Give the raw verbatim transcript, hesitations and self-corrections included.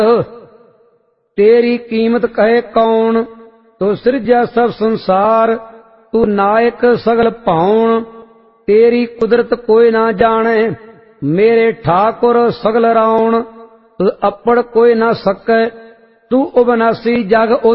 तेरी कीमत कहे कौन, तो सृज्या सब संसार। तू नायक सगल पाउन, तेरी कुदरत कोई ना जाने। मेरे ठाकुर सगल राउण, तू अपड़ कोई ना सकै। तू अविनाशी जग